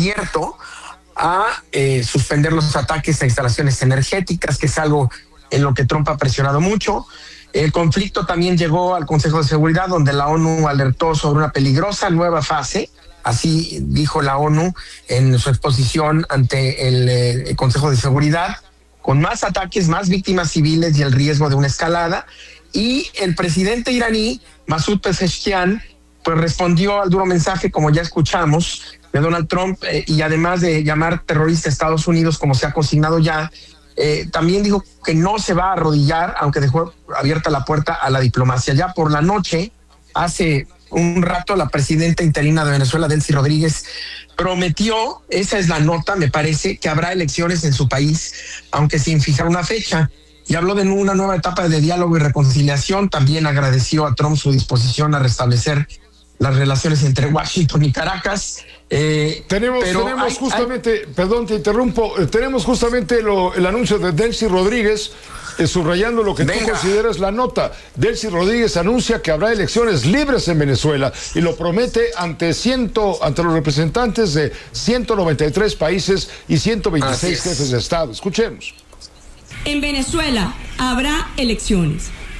abierto a suspender los ataques a instalaciones energéticas, que es algo en lo que Trump ha presionado mucho. El conflicto también llegó al Consejo de Seguridad, donde la ONU alertó sobre una peligrosa nueva fase. Así dijo la ONU en su exposición ante el Consejo de Seguridad, con más ataques, más víctimas civiles y el riesgo de una escalada. Y el presidente iraní, Masoud Pezeshkian, pues respondió al duro mensaje, como ya escuchamos, de Donald Trump, y además de llamar terrorista a Estados Unidos, como se ha consignado ya, también dijo que no se va a arrodillar, aunque dejó abierta la puerta a la diplomacia. Ya por la noche, hace un rato, la presidenta interina de Venezuela, Delcy Rodríguez, prometió, esa es la nota, me parece, que habrá elecciones en su país, aunque sin fijar una fecha. Y habló de una nueva etapa de diálogo y reconciliación. También agradeció a Trump su disposición a restablecer las relaciones entre Washington y Caracas. Tenemos justamente, perdón, te interrumpo, tenemos justamente el anuncio de Delcy Rodríguez, subrayando lo que tú consideras la nota. Delcy Rodríguez anuncia que habrá elecciones libres en Venezuela y lo promete ante los representantes de 193 países y 126 jefes de Estado. Escuchemos. En Venezuela habrá elecciones.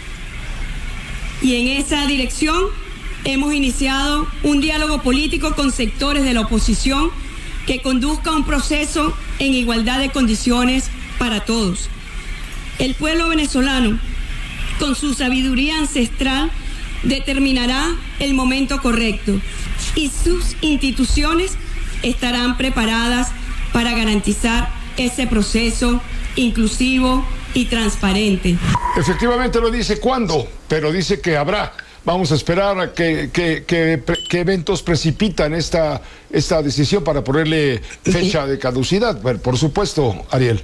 Y en esa dirección hemos iniciado un diálogo político con sectores de la oposición que conduzca un proceso en igualdad de condiciones para todos. El pueblo venezolano, con su sabiduría ancestral, determinará el momento correcto y sus instituciones estarán preparadas para garantizar ese proceso inclusivo y transparente. Efectivamente lo dice cuándo, pero dice que habrá. Vamos a esperar a qué eventos precipitan esta decisión para ponerle fecha de caducidad. Bueno, por supuesto, Ariel.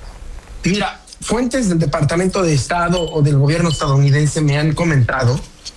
Mira, fuentes del Departamento de Estado o del gobierno estadounidense me han comentado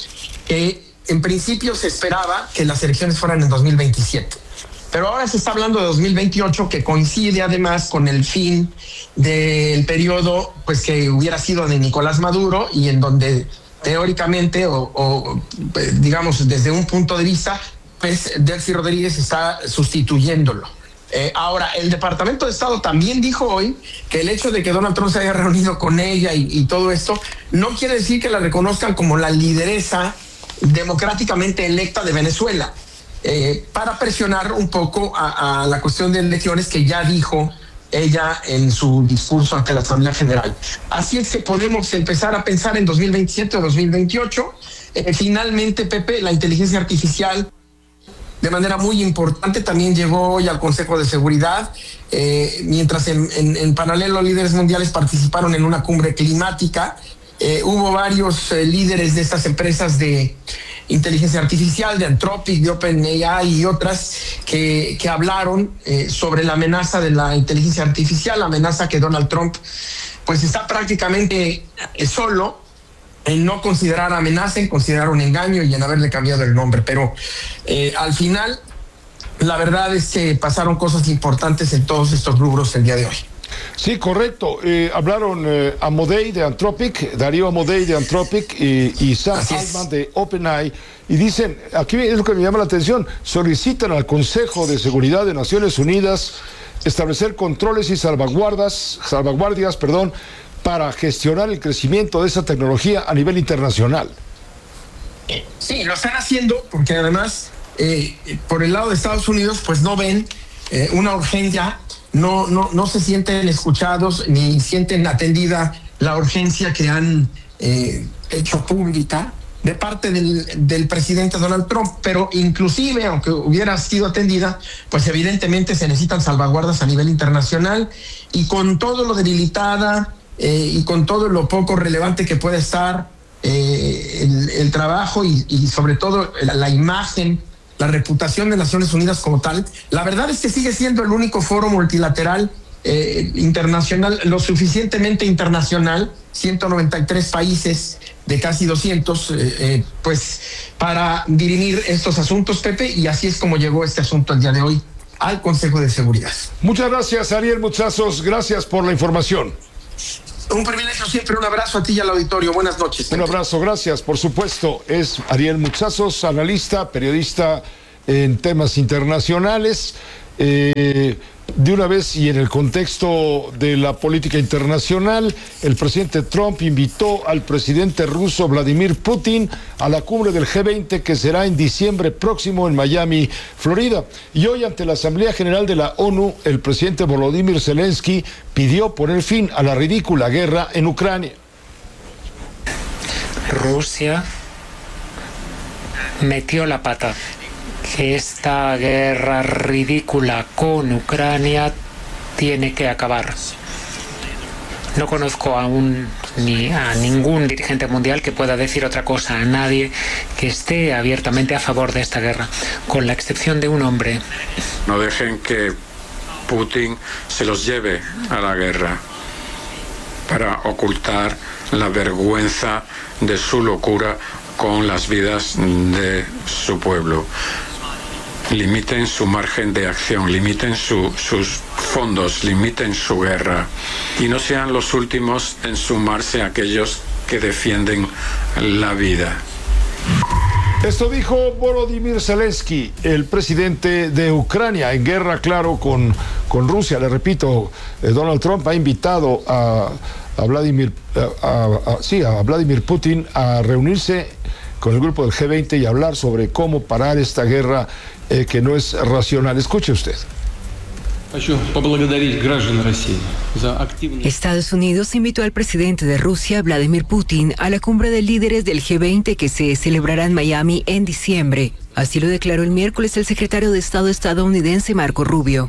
que en principio se esperaba que las elecciones fueran en 2027. Pero ahora se está hablando de 2028, que coincide además con el fin del periodo pues que hubiera sido de Nicolás Maduro, y en donde teóricamente o digamos desde un punto de vista, pues Delcy Rodríguez está sustituyéndolo. Ahora, el Departamento de Estado también dijo hoy que el hecho de que Donald Trump se haya reunido con ella y todo esto no quiere decir que la reconozcan como la lideresa democráticamente electa de Venezuela, para presionar un poco a la cuestión de elecciones que ya dijo ella en su discurso ante la Asamblea General. Así es que podemos empezar a pensar en 2027 o 2028. Finalmente, Pepe, la inteligencia artificial, de manera muy importante, también llegó hoy al Consejo de Seguridad, mientras en paralelo líderes mundiales participaron en una cumbre climática. Hubo varios líderes de estas empresas de inteligencia artificial, de Anthropic, de OpenAI y otras, que hablaron sobre la amenaza de la inteligencia artificial, la amenaza que Donald Trump pues está prácticamente solo en no considerar amenaza, en considerar un engaño y en haberle cambiado el nombre. Pero al final, la verdad es que pasaron cosas importantes en todos estos rubros el día de hoy. Sí, correcto. Hablaron Amodei de Anthropic, Darío Amodei de Anthropic y Sam Altman de OpenAI, y dicen, aquí es lo que me llama la atención, solicitan al Consejo de Seguridad de Naciones Unidas establecer controles y salvaguardias, para gestionar el crecimiento de esa tecnología a nivel internacional. Sí, lo están haciendo porque además por el lado de Estados Unidos pues no ven una urgencia. No se sienten escuchados ni sienten atendida la urgencia que han hecho pública de parte del presidente Donald Trump. Pero inclusive, aunque hubiera sido atendida, pues evidentemente se necesitan salvaguardas a nivel internacional, y con todo lo debilitada y con todo lo poco relevante que puede estar el trabajo y sobre todo la imagen, la reputación de Naciones Unidas como tal, la verdad es que sigue siendo el único foro multilateral internacional, lo suficientemente internacional, 193 países de casi 200, pues para dirimir estos asuntos, Pepe, y así es como llegó este asunto el día de hoy al Consejo de Seguridad. Muchas gracias, Ariel Muchazos, gracias por la información. Un privilegio siempre, un abrazo a ti y al auditorio, buenas noches. Un abrazo, gracias, por supuesto. Es Ariel Muchazos, analista, periodista en temas internacionales. De una vez y en el contexto de la política internacional, el presidente Trump invitó al presidente ruso Vladimir Putin a la cumbre del G20 que será en diciembre próximo en Miami, Florida. Y hoy ante la Asamblea General de la ONU, el presidente Volodymyr Zelensky pidió poner fin a la ridícula guerra en Ucrania. Rusia metió la pata. Esta guerra ridícula con Ucrania tiene que acabar. No conozco aún ni a ningún dirigente mundial que pueda decir otra cosa, a nadie que esté abiertamente a favor de esta guerra, con la excepción de un hombre. No dejen que Putin se los lleve a la guerra para ocultar la vergüenza de su locura con las vidas de su pueblo. Limiten su margen de acción, limiten sus fondos, limiten su guerra y no sean los últimos en sumarse a aquellos que defienden la vida. Esto dijo Volodymyr Zelensky, el presidente de Ucrania, en guerra, claro, con Rusia. Le repito, Donald Trump ha invitado a Vladimir Putin a reunirse con el grupo del G20 y hablar sobre cómo parar esta guerra que no es racional. Escuche usted. Estados Unidos invitó al presidente de Rusia, Vladimir Putin, a la cumbre de líderes del G20 que se celebrará en Miami en diciembre. Así lo declaró el miércoles el secretario de Estado estadounidense Marco Rubio.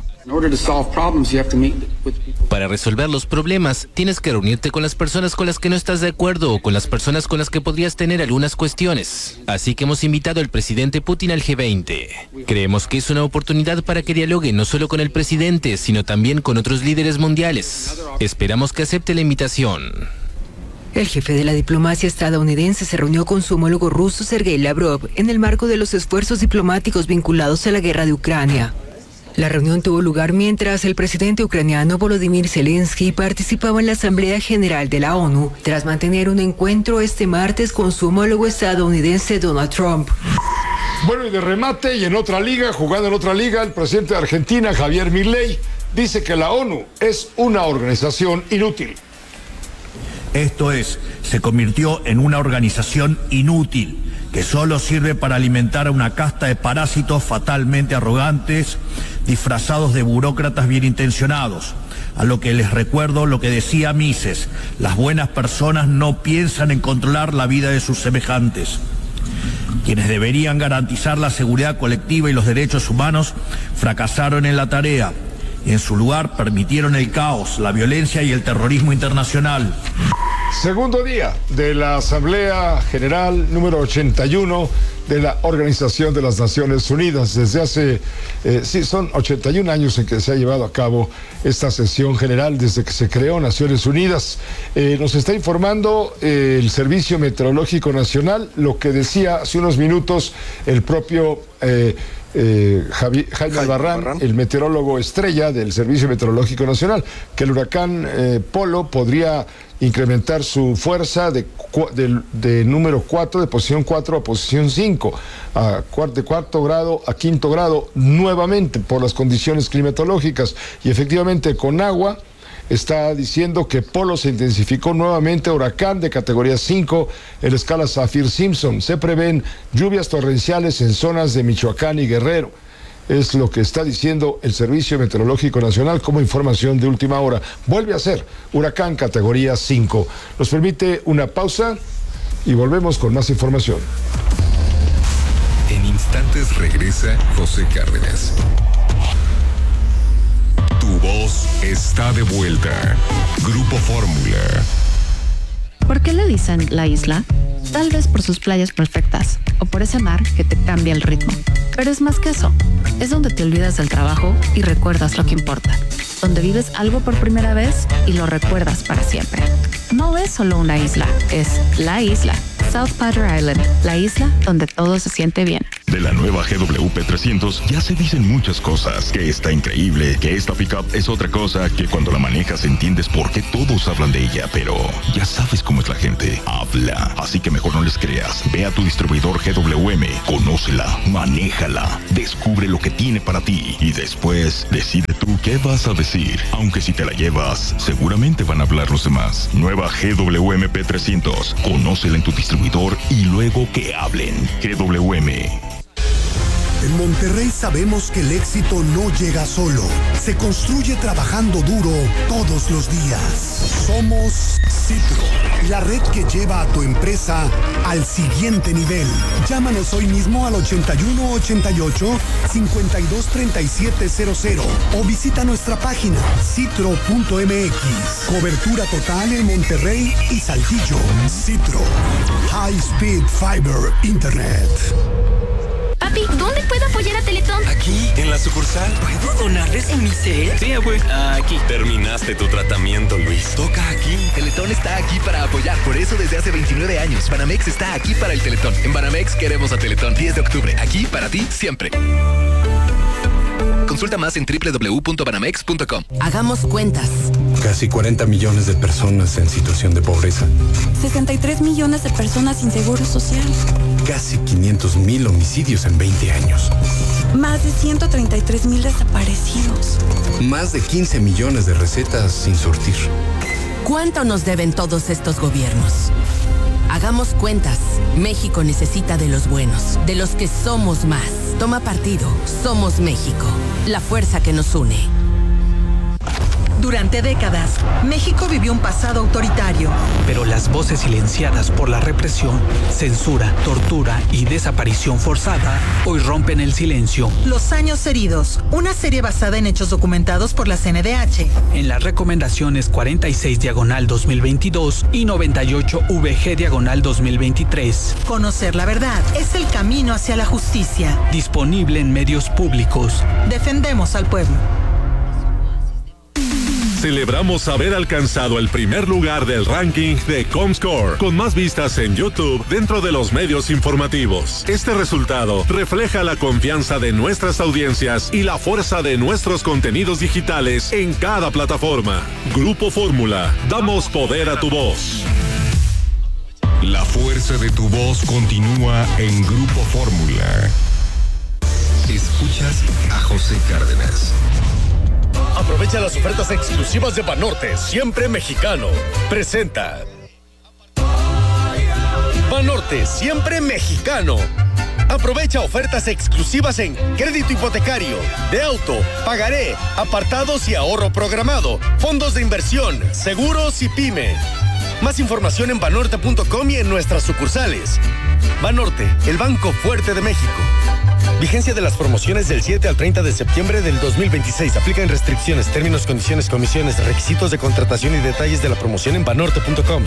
Para resolver los problemas, tienes que reunirte con las personas con las que no estás de acuerdo o con las personas con las que podrías tener algunas cuestiones. Así que hemos invitado al presidente Putin al G20. Creemos que es una oportunidad para que dialogue no solo con el presidente, sino también con otros líderes mundiales. Esperamos que acepte la invitación. El jefe de la diplomacia estadounidense se reunió con su homólogo ruso Sergei Lavrov en el marco de los esfuerzos diplomáticos vinculados a la guerra de Ucrania. La reunión tuvo lugar mientras el presidente ucraniano Volodymyr Zelensky participaba en la Asamblea General de la ONU, tras mantener un encuentro este martes con su homólogo estadounidense Donald Trump. Bueno, y de remate, y en otra liga, jugando en otra liga, el presidente de Argentina, Javier Milei, dice que la ONU es una organización inútil. Esto es, se convirtió en una organización inútil, que solo sirve para alimentar a una casta de parásitos fatalmente arrogantes, disfrazados de burócratas bien intencionados. A lo que les recuerdo lo que decía Mises: las buenas personas no piensan en controlar la vida de sus semejantes. Quienes deberían garantizar la seguridad colectiva y los derechos humanos fracasaron en la tarea y en su lugar permitieron el caos, la violencia y el terrorismo internacional. Segundo día de la Asamblea General número 81 de la Organización de las Naciones Unidas. Desde hace, son 81 años en que se ha llevado a cabo esta sesión general desde que se creó Naciones Unidas. Nos está informando el Servicio Meteorológico Nacional, lo que decía hace unos minutos el propio Jaime Albarrán, el meteorólogo estrella del Servicio Meteorológico Nacional, que el huracán Polo podría incrementar su fuerza de número 4, de posición 4 a posición 5, de cuarto grado a quinto grado, nuevamente por las condiciones climatológicas. Y efectivamente con agua, está diciendo que Polo se intensificó nuevamente, huracán de categoría 5 en la escala Saffir-Simpson. Se prevén lluvias torrenciales en zonas de Michoacán y Guerrero. Es lo que está diciendo el Servicio Meteorológico Nacional como información de última hora. Vuelve a ser huracán categoría 5. Nos permite una pausa y volvemos con más información. En instantes regresa José Cárdenas. Tu voz está de vuelta. Grupo Fórmula. ¿Por qué le dicen la isla? Tal vez por sus playas perfectas o por ese mar que te cambia el ritmo. Pero es más que eso. Es donde te olvidas del trabajo y recuerdas lo que importa. Donde vives algo por primera vez y lo recuerdas para siempre. No es solo una isla, es la isla. South Padre Island, la isla donde todo se siente bien. De la nueva GWP 300 ya se dicen muchas cosas, que está increíble, que esta pickup es otra cosa, que cuando la manejas entiendes por qué todos hablan de ella, pero ya sabes cómo es la gente, habla, así que mejor no les creas. Ve a tu distribuidor GWM, conócela, manéjala, descubre lo que tiene para ti y después decide tú qué vas a decir. Aunque si te la llevas, seguramente van a hablar los demás. Nueva GWM P300, conócela en tu distribuidor y luego que hablen. GWM. En Monterrey sabemos que el éxito no llega solo, se construye trabajando duro todos los días. Somos Citro, la red que lleva a tu empresa al siguiente nivel. Llámanos hoy mismo al 8188-523700 o visita nuestra página citro.mx. Cobertura total en Monterrey y Saltillo. Citro, High Speed Fiber Internet. Papi, ¿dónde puedo apoyar a Teletón? Aquí, en la sucursal. ¿Puedo donarles en mi cel? Sí, abue. Aquí. Terminaste tu tratamiento, Luis. Toca aquí. Teletón está aquí para apoyar. Por eso desde hace 29 años, Banamex está aquí para el Teletón. En Banamex queremos a Teletón. 10 de octubre. Aquí para ti, siempre. Consulta más en www.banamex.com. Hagamos cuentas. Casi 40 millones de personas en situación de pobreza. 63 millones de personas sin seguro social. Casi 500,000 homicidios en 20 años. Más de 133,000 desaparecidos. Más de 15 millones de recetas sin surtir. ¿Cuánto nos deben todos estos gobiernos? Hagamos cuentas. México necesita de los buenos, de los que somos más. Toma partido. Somos México. La fuerza que nos une. Durante décadas, México vivió un pasado autoritario. Pero las voces silenciadas por la represión, censura, tortura y desaparición forzada hoy rompen el silencio. Los años heridos, una serie basada en hechos documentados por la CNDH. En las recomendaciones 46/2022 y 98VG/2023. Conocer la verdad es el camino hacia la justicia. Disponible en medios públicos. Defendemos al pueblo. Celebramos haber alcanzado el primer lugar del ranking de Comscore, con más vistas en YouTube dentro de los medios informativos. Este resultado refleja la confianza de nuestras audiencias y la fuerza de nuestros contenidos digitales en cada plataforma. Grupo Fórmula, damos poder a tu voz. La fuerza de tu voz continúa en Grupo Fórmula. Escuchas a José Cárdenas. Aprovecha las ofertas exclusivas de Banorte, siempre mexicano. Presenta. Banorte, siempre mexicano. Aprovecha ofertas exclusivas en crédito hipotecario, de auto, pagaré, apartados y ahorro programado, fondos de inversión, seguros y pyme. Más información en banorte.com y en nuestras sucursales. Banorte, el banco fuerte de México. Vigencia de las promociones del 7 al 30 de septiembre del 2026. Aplican restricciones, términos, condiciones, comisiones, requisitos de contratación y detalles de la promoción en banorte.com.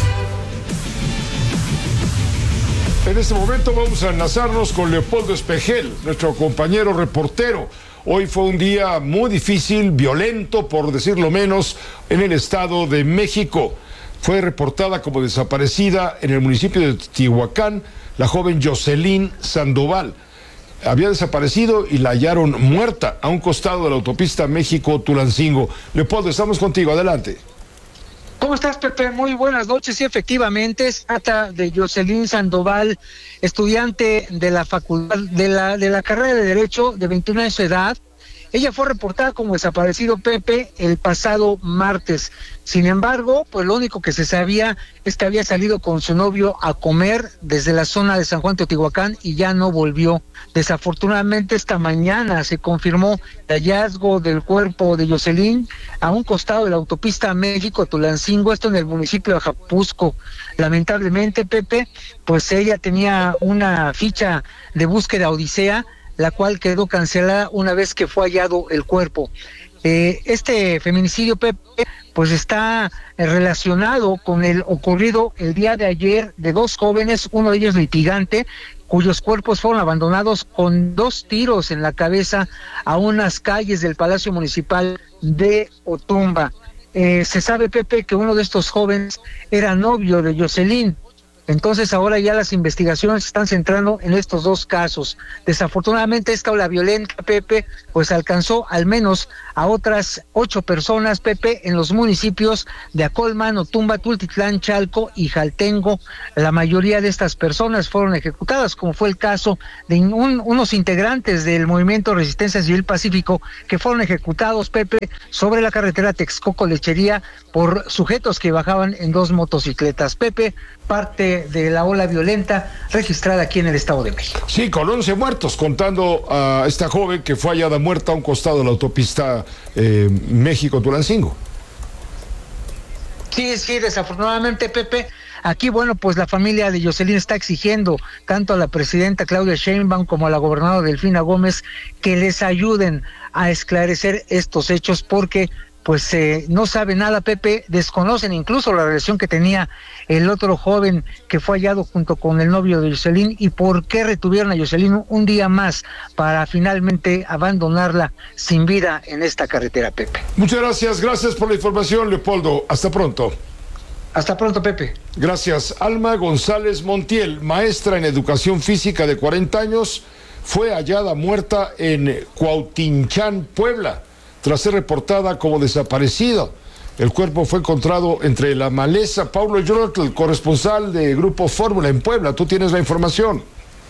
En este momento vamos a enlazarnos con Leopoldo Espejel, nuestro compañero reportero. Hoy fue un día muy difícil, violento, por decirlo menos, en el Estado de México. Fue reportada como desaparecida en el municipio de Teotihuacán la joven Jocelyn Sandoval. Había desaparecido y la hallaron muerta a un costado de la autopista México-Tulancingo. Leopoldo, estamos contigo, adelante. ¿Cómo estás, Pepe? Muy buenas noches. Sí, efectivamente, se trata de Jocelyn Sandoval, estudiante de la facultad, de la carrera de Derecho, de 21 años de edad. Ella fue reportada como desaparecido, Pepe, el pasado martes. Sin embargo, pues lo único que se sabía es que había salido con su novio a comer desde la zona de San Juan Teotihuacán y ya no volvió. Desafortunadamente, esta mañana se confirmó el hallazgo del cuerpo de Jocelyn a un costado de la autopista México-Tulancingo, esto en el municipio de Ajapusco. Lamentablemente, Pepe, pues ella tenía una ficha de búsqueda Odisea, la cual quedó cancelada una vez que fue hallado el cuerpo. Este feminicidio, Pepe, pues está relacionado con el ocurrido el día de ayer de dos jóvenes, uno de ellos litigante, cuyos cuerpos fueron abandonados con 2 tiros en la cabeza a unas calles del Palacio Municipal de Otumba. Se sabe, Pepe, que uno de estos jóvenes era novio de Jocelyn. Entonces ahora ya las investigaciones se están centrando en estos dos casos. Desafortunadamente esta ola violenta, Pepe, pues alcanzó al menos a otras 8 personas, Pepe, en los municipios de Acolman, Otumba, Tultitlán, Chalco y Jaltengo. La mayoría de estas personas fueron ejecutadas, como fue el caso de unos integrantes del Movimiento Resistencia Civil Pacífico que fueron ejecutados, Pepe, sobre la carretera Texcoco-Lechería por sujetos que bajaban en 2 motocicletas. Pepe, parte de la ola violenta registrada aquí en el Estado de México. Sí, con 11 muertos, contando a esta joven que fue hallada muerta a un costado de la autopista México-Tulancingo. Sí, desafortunadamente, Pepe, aquí, bueno, pues la familia de Yoselín está exigiendo tanto a la presidenta Claudia Sheinbaum como a la gobernadora Delfina Gómez que les ayuden a esclarecer estos hechos porque pues no sabe nada, Pepe, desconocen incluso la relación que tenía el otro joven que fue hallado junto con el novio de Yoselín y por qué retuvieron a Yoselín un día más para finalmente abandonarla sin vida en esta carretera, Pepe. Muchas gracias por la información, Leopoldo. Hasta pronto. Hasta pronto, Pepe. Gracias. Alma González Montiel, maestra en educación física de 40 años, fue hallada muerta en Cuautinchán, Puebla, tras ser reportada como desaparecida. El cuerpo fue encontrado entre la maleza. Paulo Yorotl, el corresponsal de Grupo Fórmula en Puebla. Tú tienes la información.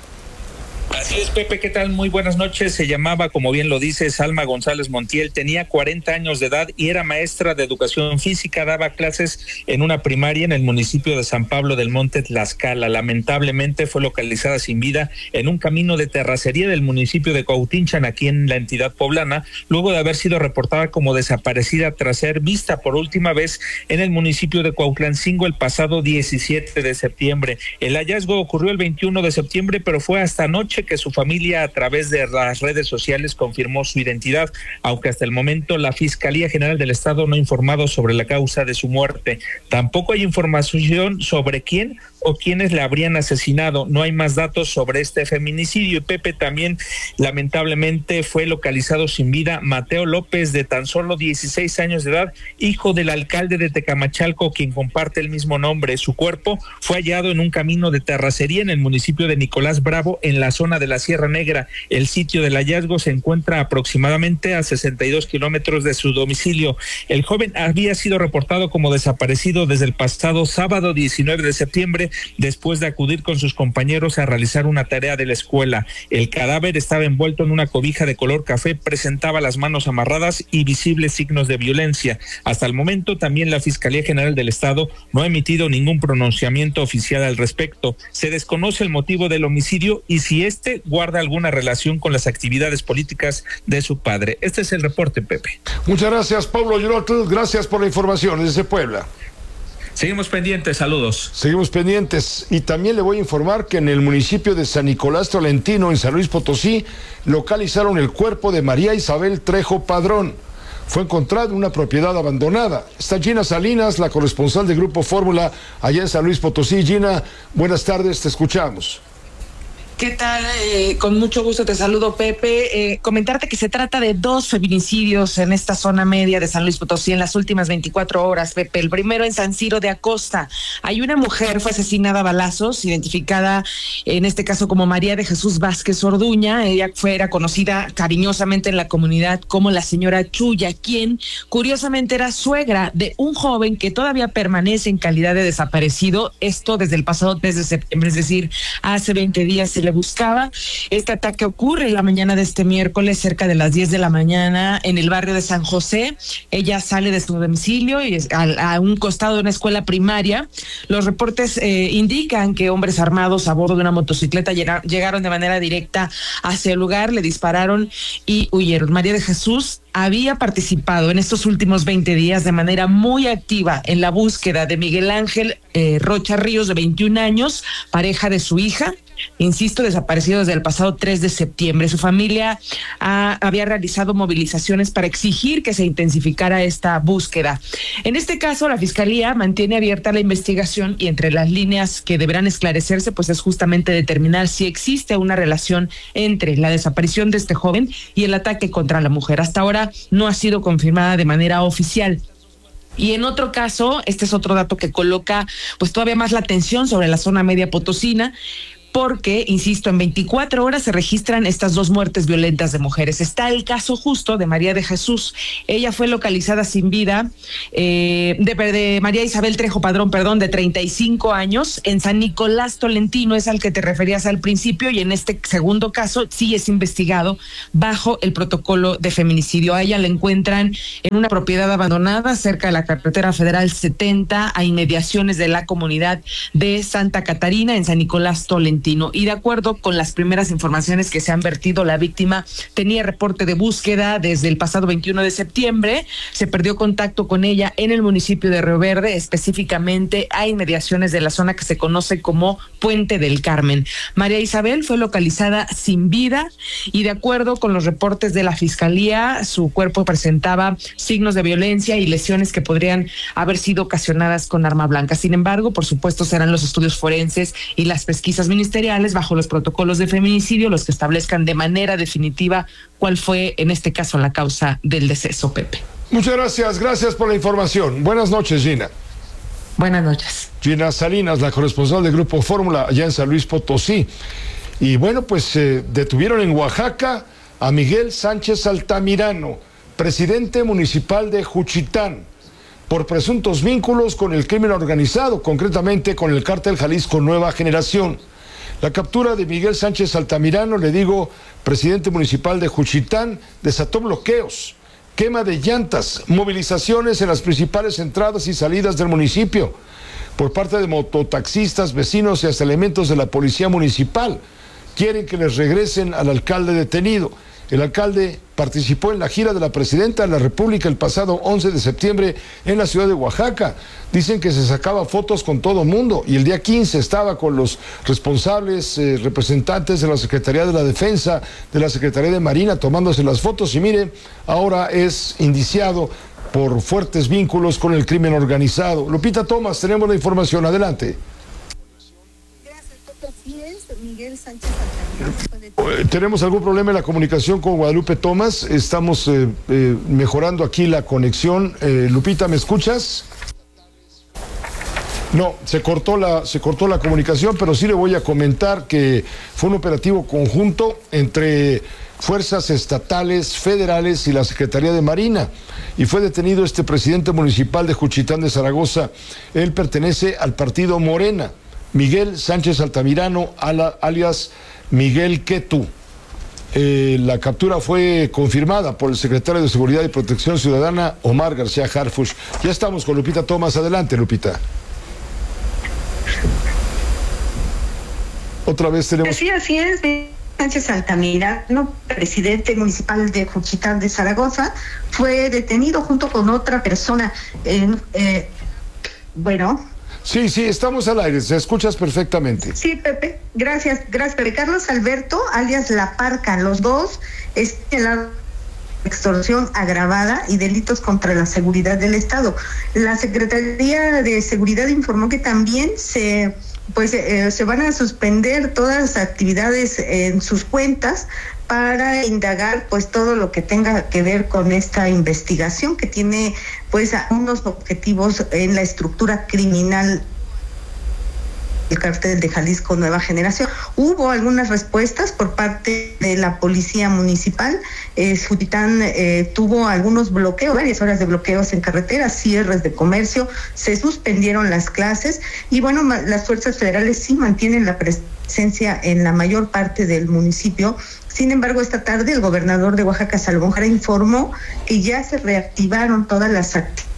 Así es, Pepe, ¿qué tal? Muy buenas noches. Se llamaba, como bien lo dices, Alma González Montiel, tenía 40 años de edad y era maestra de educación física, daba clases en una primaria en el municipio de San Pablo del Monte, Tlaxcala. Lamentablemente fue localizada sin vida en un camino de terracería del municipio de Cuautinchan, aquí en la entidad poblana, luego de haber sido reportada como desaparecida tras ser vista por última vez en el municipio de Cuautlancingo el pasado 17 de septiembre. El hallazgo ocurrió el 21 de septiembre, pero fue hasta anoche que su familia a través de las redes sociales confirmó su identidad, aunque hasta el momento la Fiscalía General del Estado no ha informado sobre la causa de su muerte. Tampoco hay información sobre quién o quiénes la habrían asesinado. No hay más datos sobre este feminicidio. Y Pepe, también lamentablemente fue localizado sin vida Mateo López, de tan solo 16 años de edad, hijo del alcalde de Tecamachalco, quien comparte el mismo nombre. Su cuerpo fue hallado en un camino de terracería en el municipio de Nicolás Bravo, en la zona de la Sierra Negra. El sitio del hallazgo se encuentra aproximadamente a 62 kilómetros de su domicilio. El joven había sido reportado como desaparecido desde el pasado sábado 19 de septiembre, después de acudir con sus compañeros a realizar una tarea de la escuela. El cadáver estaba envuelto en una cobija de color café, presentaba las manos amarradas y visibles signos de violencia. Hasta el momento, también la Fiscalía General del Estado no ha emitido ningún pronunciamiento oficial al respecto. Se desconoce el motivo del homicidio y si este guarda alguna relación con las actividades políticas de su padre. Este es el reporte, Pepe. Muchas gracias, Pablo Yorotl. Gracias por la información desde Puebla. Seguimos pendientes, saludos. Seguimos pendientes y también le voy a informar que en el municipio de San Nicolás Tolentino, en San Luis Potosí, localizaron el cuerpo de María Isabel Trejo Padrón. Fue encontrado en una propiedad abandonada. Está Gina Salinas, la corresponsal de Grupo Fórmula allá en San Luis Potosí. Gina, buenas tardes, te escuchamos. ¿Qué tal? Con mucho gusto te saludo, Pepe. Comentarte que se trata de 2 feminicidios en esta zona media de San Luis Potosí en las últimas 24 horas, Pepe. El primero en San Ciro de Acosta. Hay una mujer, fue asesinada a balazos, identificada en este caso como María de Jesús Vázquez Orduña. Ella era conocida cariñosamente en la comunidad como la señora Chuya, quien curiosamente era suegra de un joven que todavía permanece en calidad de desaparecido. Esto desde el pasado 3 de septiembre, es decir, hace 20 días se le buscaba. Este ataque ocurre en la mañana de este miércoles, cerca de las 10 de la mañana, en el barrio de San José. Ella sale de su domicilio y a un costado de una escuela primaria. Los reportes indican que hombres armados a bordo de una motocicleta llegaron de manera directa hacia el lugar, le dispararon y huyeron. María de Jesús había participado en estos últimos 20 días de manera muy activa en la búsqueda de Miguel Ángel Rocha Ríos, de 21 años, pareja de su hija, insisto, desaparecido desde el pasado 3 de septiembre. Su familia había realizado movilizaciones para exigir que se intensificara esta búsqueda. En este caso, la Fiscalía mantiene abierta la investigación y entre las líneas que deberán esclarecerse, pues es justamente determinar si existe una relación entre la desaparición de este joven y el ataque contra la mujer. Hasta ahora no ha sido confirmada de manera oficial. Y en otro caso, este es otro dato que coloca pues todavía más la atención sobre la zona media potosina, porque, insisto, en 24 horas se registran estas 2 muertes violentas de mujeres. Está el caso justo de María de Jesús. Ella fue localizada sin vida, de María Isabel Trejo Padrón, de 35 años, en San Nicolás Tolentino, es al que te referías al principio, y en este segundo caso sí es investigado bajo el protocolo de feminicidio. A ella la encuentran en una propiedad abandonada cerca de la carretera federal 70, a inmediaciones de la comunidad de Santa Catarina, en San Nicolás Tolentino. Y de acuerdo con las primeras informaciones que se han vertido, la víctima tenía reporte de búsqueda desde el pasado 21 de septiembre. Se perdió contacto con ella en el municipio de Río Verde, específicamente a inmediaciones de la zona que se conoce como Puente del Carmen. María Isabel fue localizada sin vida y, de acuerdo con los reportes de la Fiscalía, su cuerpo presentaba signos de violencia y lesiones que podrían haber sido ocasionadas con arma blanca. Sin embargo, por supuesto, serán los estudios forenses y las pesquisas ministeriales bajo los protocolos de feminicidio los que establezcan de manera definitiva cuál fue, en este caso, la causa del deceso, Pepe. Muchas gracias por la información. Buenas noches, Gina. Buenas noches. Gina Salinas, la corresponsal del Grupo Fórmula allá en San Luis Potosí. Y bueno, pues detuvieron en Oaxaca a Miguel Sánchez Altamirano, presidente municipal de Juchitán, por presuntos vínculos con el crimen organizado, concretamente con el cártel Jalisco Nueva Generación. La captura de Miguel Sánchez Altamirano, presidente municipal de Juchitán, desató bloqueos, quema de llantas, movilizaciones en las principales entradas y salidas del municipio por parte de mototaxistas, vecinos y hasta elementos de la policía municipal. Quieren que les regresen al alcalde detenido. El alcalde participó en la gira de la presidenta de la República el pasado 11 de septiembre en la ciudad de Oaxaca. Dicen que se sacaba fotos con todo mundo y el día 15 estaba con los responsables, representantes de la Secretaría de la Defensa, de la Secretaría de Marina, tomándose las fotos. Y mire, ahora es indiciado por fuertes vínculos con el crimen organizado. Lupita Tomás, tenemos la información. Adelante. Miguel Sánchez Altamirano. Tenemos algún problema en la comunicación con Guadalupe Tomás. Estamos mejorando aquí la conexión. Lupita, ¿me escuchas? No, se cortó la comunicación, pero sí le voy a comentar que fue un operativo conjunto entre fuerzas estatales, federales y la Secretaría de Marina, y fue detenido este presidente municipal de Juchitán de Zaragoza. Él pertenece al partido Morena. Miguel Sánchez Altamirano, alias Miguel Quetú. La captura fue confirmada por el secretario de Seguridad y Protección Ciudadana, Omar García Harfuch. Ya estamos con Lupita Tomás. Adelante, Lupita. Otra vez tenemos... Sí, así es. Sánchez Altamirano, presidente municipal de Juchitán de Zaragoza, fue detenido junto con otra persona Sí, estamos al aire, se escuchas perfectamente. Sí, Pepe, gracias, Pepe. Carlos Alberto, alias La Parca, los dos señalados de extorsión agravada y delitos contra la seguridad del Estado. La Secretaría de Seguridad informó que también se van a suspender todas las actividades en sus cuentas para indagar todo lo que tenga que ver con esta investigación que tiene unos objetivos en la estructura criminal del cártel de Jalisco Nueva Generación. Hubo algunas respuestas por parte de la policía municipal. Juchitán tuvo algunos bloqueos, varias horas de bloqueos en carreteras, cierres de comercio, se suspendieron las clases y las fuerzas federales sí mantienen la presencia en la mayor parte del municipio. Sin embargo, esta tarde el gobernador de Oaxaca, Salomón Jara, informó que ya se reactivaron todas las actividades.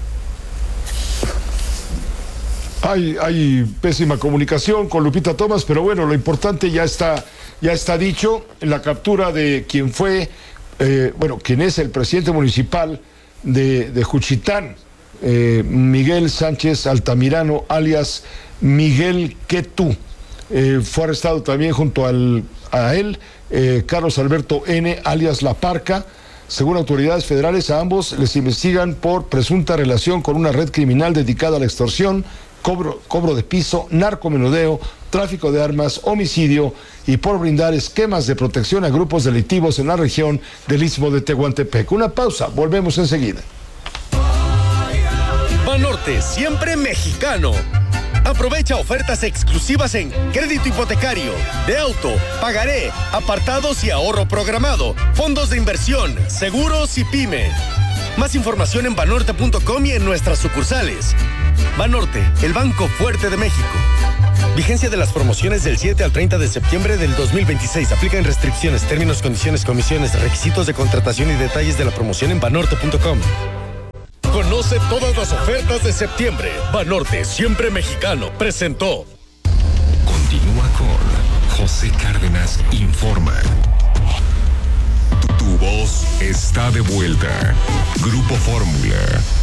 Hay pésima comunicación con Lupita Tomás, pero bueno, lo importante ya está dicho. La captura de quien es el presidente municipal de Juchitán, Miguel Sánchez Altamirano, alias Miguel Quetú. Fue arrestado también junto a él Carlos Alberto N., alias La Parca. Según autoridades federales, a ambos les investigan por presunta relación con una red criminal dedicada a la extorsión, cobro de piso, narcomenudeo, tráfico de armas, homicidio y por brindar esquemas de protección a grupos delictivos en la región del Istmo de Tehuantepec. Una pausa, volvemos enseguida. Banorte, siempre mexicano. Aprovecha ofertas exclusivas en crédito hipotecario, de auto, pagaré, apartados y ahorro programado, fondos de inversión, seguros y pyme. Más información en banorte.com y en nuestras sucursales. Banorte, el banco fuerte de México. Vigencia de las promociones del 7 al 30 de septiembre del 2026. Aplican restricciones, términos, condiciones, comisiones, requisitos de contratación y detalles de la promoción en banorte.com. Conoce todas las ofertas de septiembre. Banorte, siempre mexicano, presentó. Continúa con José Cárdenas Informa. Tu voz está de vuelta. Grupo Fórmula.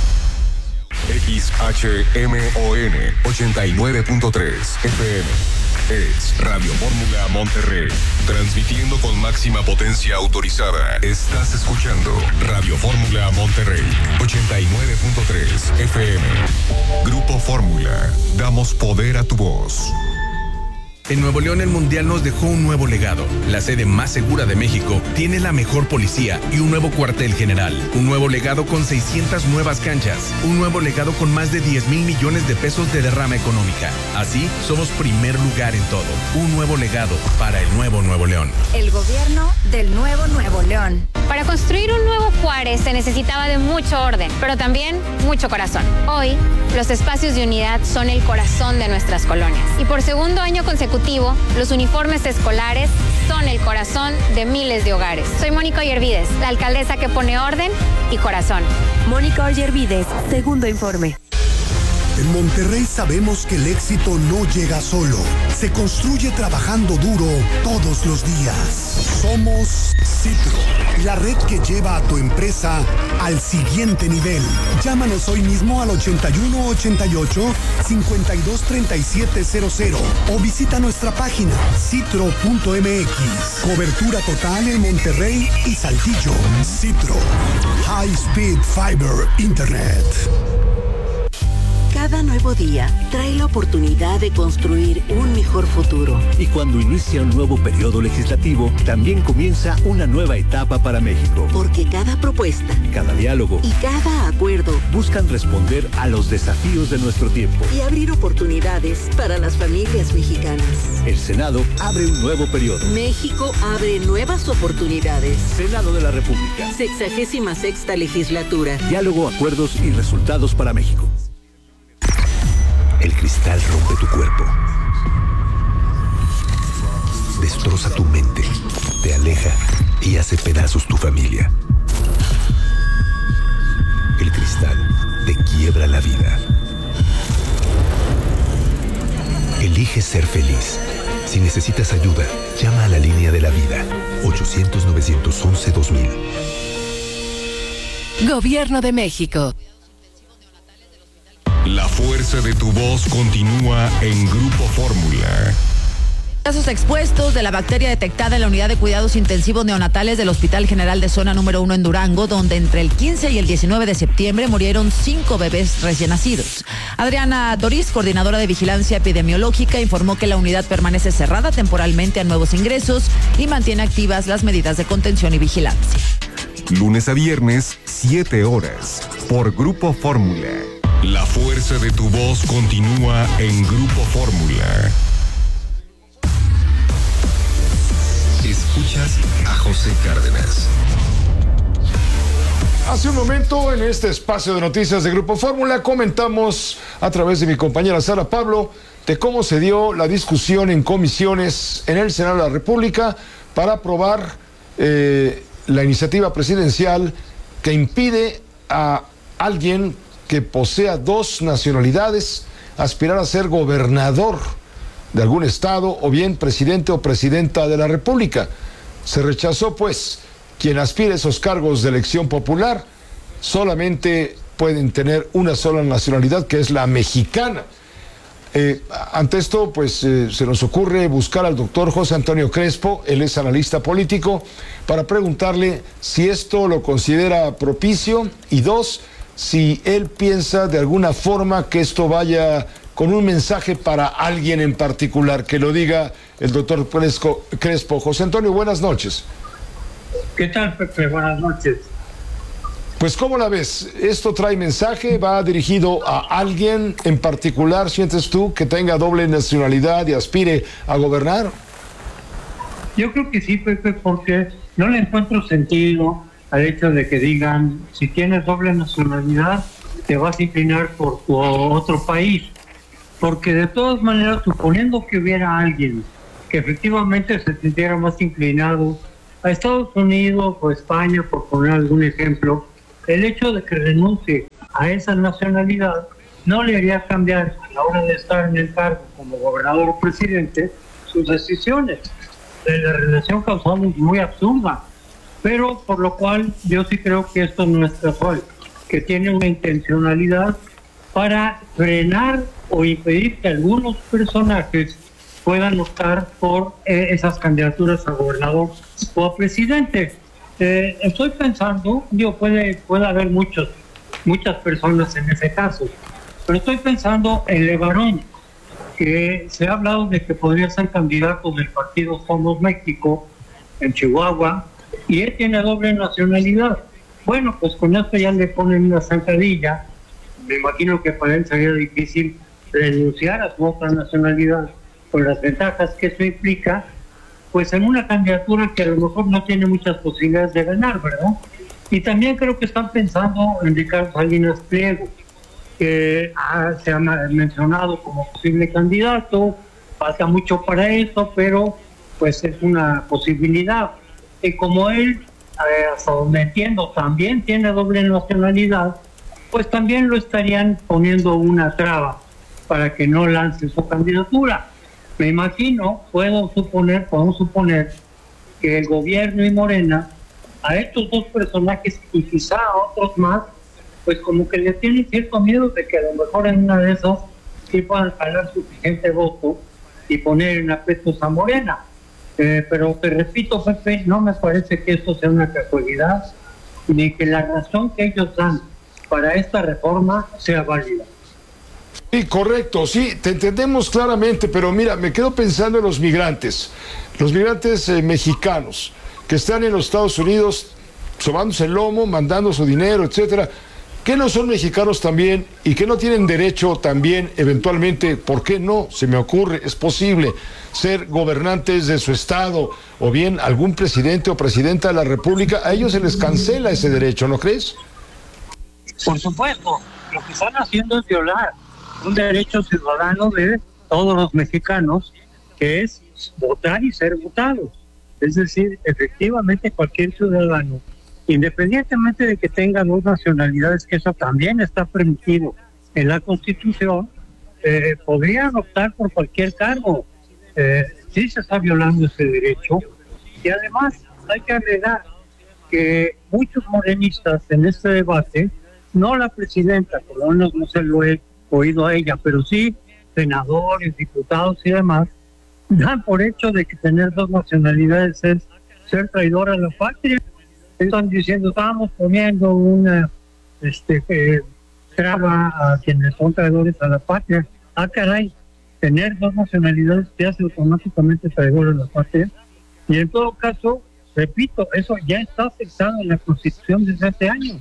XHMON 89.3 FM. Es Radio Fórmula Monterrey. Transmitiendo con máxima potencia autorizada. Estás escuchando Radio Fórmula Monterrey 89.3 FM. Grupo Fórmula. Damos poder a tu voz. En Nuevo León el Mundial nos dejó un nuevo legado. La sede más segura de México tiene la mejor policía y un nuevo cuartel general. Un nuevo legado con 600 nuevas canchas. Un nuevo legado con más de 10,000 millones de pesos de derrama económica. Así, somos primer lugar en todo. Un nuevo legado para el nuevo Nuevo León. El gobierno del nuevo Nuevo León. Para construir un nuevo Juárez se necesitaba de mucho orden, pero también mucho corazón. Hoy, los espacios de unidad son el corazón de nuestras colonias. Y por segundo año consecutivo, los uniformes escolares son el corazón de miles de hogares. Soy Mónica Ollervides, la alcaldesa que pone orden y corazón. Mónica Ollervides, segundo informe. En Monterrey sabemos que el éxito no llega solo, se construye trabajando duro todos los días. Somos Citro, la red que lleva a tu empresa al siguiente nivel. Llámanos hoy mismo al 8188-523700 o visita nuestra página citro.mx. Cobertura total en Monterrey y Saltillo. Citro, High Speed Fiber Internet. Cada nuevo día trae la oportunidad de construir un mejor futuro. Y cuando inicia un nuevo periodo legislativo, también comienza una nueva etapa para México. Porque cada propuesta, cada diálogo y cada acuerdo buscan responder a los desafíos de nuestro tiempo y abrir oportunidades para las familias mexicanas. El Senado abre un nuevo periodo. México abre nuevas oportunidades. Senado de la República. 66ª legislatura. Diálogo, acuerdos y resultados para México. El cristal rompe tu cuerpo, destroza tu mente, te aleja y hace pedazos tu familia. El cristal te quiebra la vida. Elige ser feliz. Si necesitas ayuda, llama a la línea de la vida, 800-911-2000. Gobierno de México. La fuerza de tu voz continúa en Grupo Fórmula. Casos expuestos de la bacteria detectada en la unidad de cuidados intensivos neonatales del Hospital General de Zona número 1 en Durango, donde entre el 15 y el 19 de septiembre murieron 5 bebés recién nacidos. Adriana Doriz, coordinadora de vigilancia epidemiológica, informó que la unidad permanece cerrada temporalmente a nuevos ingresos y mantiene activas las medidas de contención y vigilancia. Lunes a viernes, 7 horas, por Grupo Fórmula. La fuerza de tu voz continúa en Grupo Fórmula. Escuchas a José Cárdenas. Hace un momento en este espacio de noticias de Grupo Fórmula comentamos a través de mi compañera Sara Pablo de cómo se dio la discusión en comisiones en el Senado de la República para aprobar la iniciativa presidencial que impide a alguien que posea 2 nacionalidades aspirar a ser gobernador de algún estado o bien presidente o presidenta de la República. Se rechazó, pues, quien aspire a esos cargos de elección popular solamente pueden tener una sola nacionalidad, que es la mexicana. Ante esto, pues, se nos ocurre buscar al doctor José Antonio Crespo, él es analista político, para preguntarle si esto lo considera propicio y 2, si él piensa de alguna forma que esto vaya con un mensaje para alguien en particular, que lo diga el doctor Crespo. José Antonio, buenas noches. ¿Qué tal, Pepe? Buenas noches. Pues, ¿cómo la ves? ¿Esto trae mensaje? ¿Va dirigido a alguien en particular, sientes tú, que tenga doble nacionalidad y aspire a gobernar? Yo creo que sí, Pepe, porque no le encuentro sentido al hecho de que digan, si tienes doble nacionalidad, te vas a inclinar por tu otro país. Porque de todas maneras, suponiendo que hubiera alguien que efectivamente se sintiera más inclinado a Estados Unidos o España, por poner algún ejemplo, el hecho de que renuncie a esa nacionalidad no le haría cambiar a la hora de estar en el cargo como gobernador o presidente sus decisiones. La relación causal es muy absurda, pero por lo cual yo sí creo que esto no es casual, que tiene una intencionalidad para frenar o impedir que algunos personajes puedan optar por esas candidaturas a gobernador o a presidente. Estoy pensando, puede haber muchas personas en ese caso, pero estoy pensando en Levarón, que se ha hablado de que podría ser candidato del partido Somos México en Chihuahua, y él tiene doble nacionalidad. Bueno, pues con esto ya le ponen una zancadilla. Me imagino que para él sería difícil renunciar a su otra nacionalidad, con las ventajas que eso implica, pues en una candidatura que a lo mejor no tiene muchas posibilidades de ganar, ¿verdad? Y también creo que están pensando en Ricardo Salinas Pliego, que se ha mencionado como posible candidato, falta mucho para eso, pero pues es una posibilidad. Y como él, hasta donde entiendo, también tiene doble nacionalidad, pues también lo estarían poniendo una traba para que no lance su candidatura. Me imagino, podemos suponer que el gobierno y Morena, a estos dos personajes y quizá a otros más, pues como que le tienen cierto miedo de que a lo mejor en una de esas sí puedan jalar suficiente voto y poner en aprietos a Morena. Pero te repito, Pepe, no me parece que esto sea una casualidad, ni que la razón que ellos dan para esta reforma sea válida. Sí, correcto, sí, te entendemos claramente, pero mira, me quedo pensando en los migrantes mexicanos que están en los Estados Unidos sobándose el lomo, mandando su dinero, etcétera, que no son mexicanos también y que no tienen derecho también, eventualmente, ¿por qué no? Se me ocurre, es posible ser gobernantes de su estado o bien algún presidente o presidenta de la República, a ellos se les cancela ese derecho, ¿no crees? Por supuesto, lo que están haciendo es violar un derecho ciudadano de todos los mexicanos, que es votar y ser votados. Es decir, efectivamente cualquier ciudadano, independientemente de que tenga dos nacionalidades, que eso también está permitido en la Constitución, podrían optar por cualquier cargo. Sí se está violando ese derecho, y además hay que agregar que muchos morenistas en este debate, no la presidenta, por lo menos no se lo he oído a ella, pero sí senadores, diputados y demás, dan por hecho de que tener dos nacionalidades es ser traidor a la patria. Están diciendo, estamos poniendo una traba a quienes son traidores a la patria. Ah, caray, tener dos nacionalidades te hace automáticamente traidor a la patria. Y en todo caso, repito, eso ya está afectado en la Constitución desde hace años.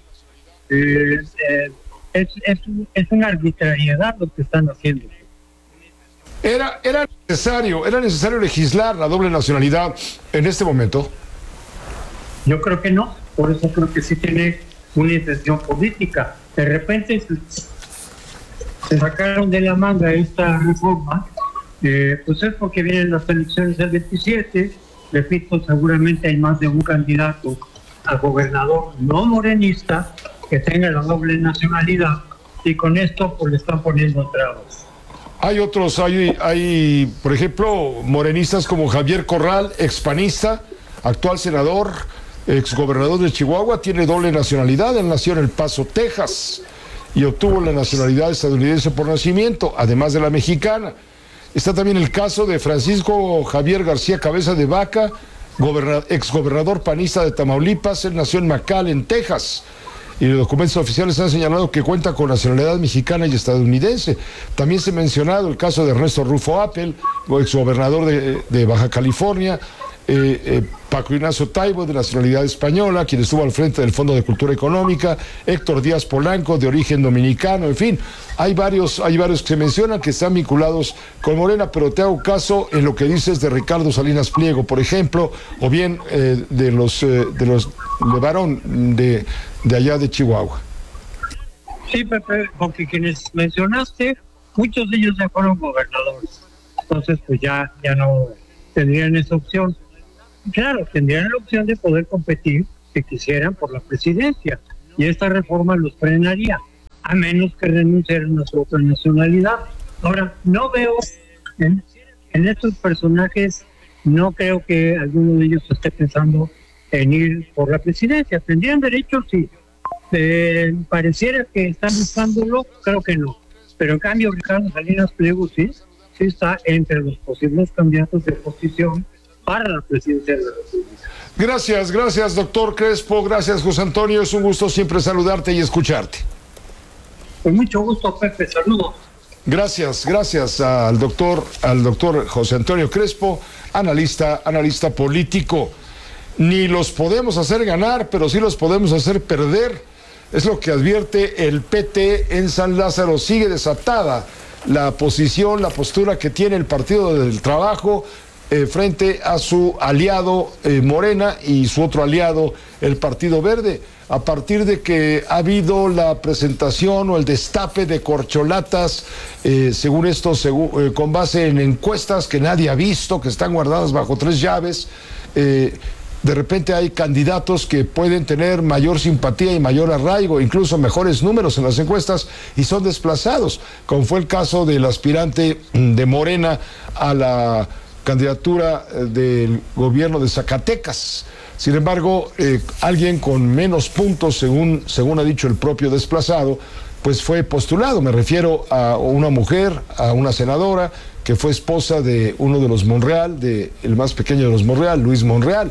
Es una arbitrariedad lo que están haciendo. ¿Era necesario legislar la doble nacionalidad en este momento? Yo creo que no, por eso creo que sí tiene una intención política. De repente se sacaron de la manga esta reforma, pues es porque vienen las elecciones del 27, repito, seguramente hay más de un candidato a gobernador no morenista que tenga la doble nacionalidad, y con esto pues le están poniendo trabas. Hay otros, hay por ejemplo morenistas como Javier Corral, expanista, actual senador, exgobernador de Chihuahua, tiene doble nacionalidad. Él nació en El Paso, Texas, y obtuvo la nacionalidad estadounidense por nacimiento, además de la mexicana. Está también el caso de Francisco Javier García Cabeza de Vaca, exgobernador panista de Tamaulipas. Él nació en McAllen, Texas, y los documentos oficiales han señalado que cuenta con nacionalidad mexicana y estadounidense. También se ha mencionado el caso de Ernesto Rufo Appel, exgobernador de Baja California. Paco Ignacio Taibo, de nacionalidad española, quien estuvo al frente del Fondo de Cultura Económica, Héctor Díaz Polanco, de origen dominicano, en fin, hay varios que se mencionan que están vinculados con Morena, pero te hago caso en lo que dices de Ricardo Salinas Pliego, por ejemplo, o bien de los Levarón de allá de Chihuahua. Sí, Pepe, porque quienes mencionaste, muchos de ellos ya fueron gobernadores, entonces pues ya no tendrían esa opción. Claro, tendrían la opción de poder competir, si quisieran, por la presidencia, y esta reforma los frenaría, a menos que renunciaran a su otra nacionalidad. Ahora, no veo en estos personajes, no creo que alguno de ellos esté pensando en ir por la presidencia. ¿Tendrían derecho? Sí. Pareciera que están buscándolo, creo que no. Pero en cambio, Ricardo Salinas Pliego sí está entre los posibles candidatos de oposición para la presidencia de la República. Gracias, doctor Crespo, gracias, José Antonio, es un gusto siempre saludarte y escucharte. Con mucho gusto, Pepe, saludos. Gracias al doctor José Antonio Crespo, analista político. Ni los podemos hacer ganar, pero sí los podemos hacer perder. Es lo que advierte el PT en San Lázaro. Sigue desatada la postura que tiene el Partido del Trabajo frente a su aliado Morena y su otro aliado, el Partido Verde, a partir de que ha habido la presentación o el destape de corcholatas, según esto, con base en encuestas que nadie ha visto, que están guardadas bajo 3 llaves. De repente hay candidatos que pueden tener mayor simpatía y mayor arraigo, incluso mejores números en las encuestas, y son desplazados, como fue el caso del aspirante de Morena a la candidatura del gobierno de Zacatecas. Sin embargo, alguien con menos puntos, según ha dicho el propio desplazado, pues fue postulado. Me refiero a una mujer, a una senadora, que fue esposa de uno de los Monreal, el más pequeño de los Monreal, Luis Monreal.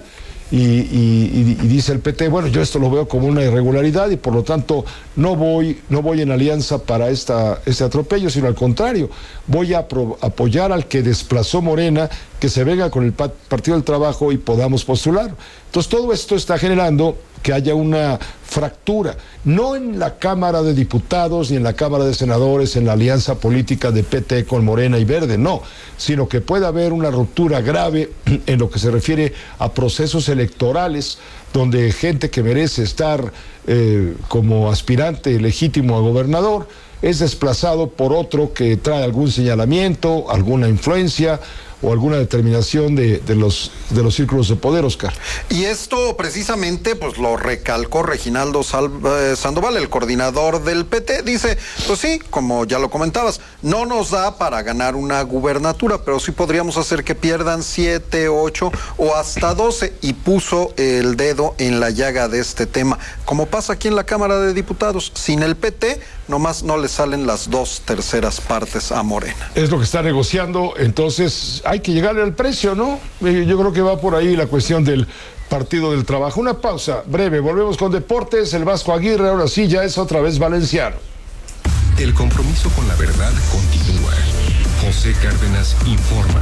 Y dice el PT, bueno, yo esto lo veo como una irregularidad y por lo tanto no voy en alianza para este atropello, sino al contrario, voy a apoyar al que desplazó Morena, que se venga con el Partido del Trabajo y podamos postular. Entonces todo esto está generando que haya una fractura, no en la Cámara de Diputados ni en la Cámara de Senadores, en la alianza política de PT con Morena y Verde, no, sino que puede haber una ruptura grave en lo que se refiere a procesos electorales, donde gente que merece estar como aspirante legítimo a gobernador es desplazado por otro que trae algún señalamiento, alguna influencia o alguna determinación de los círculos de poder, Oscar. Y esto precisamente pues lo recalcó Reginaldo Sandoval, el coordinador del PT. Dice, pues sí, como ya lo comentabas, no nos da para ganar una gubernatura, pero sí podríamos hacer que pierdan 7, 8 o hasta 12, y puso el dedo en la llaga de este tema. Como pasa aquí en la Cámara de Diputados, sin el PT nomás no le salen las 2/3 partes a Morena. Es lo que está negociando, entonces hay que llegarle al precio, ¿no? Yo creo que va por ahí la cuestión del Partido del Trabajo. Una pausa breve, volvemos con deportes. El Vasco Aguirre ahora sí ya es otra vez valenciano. El compromiso con la verdad continúa. José Cárdenas informa.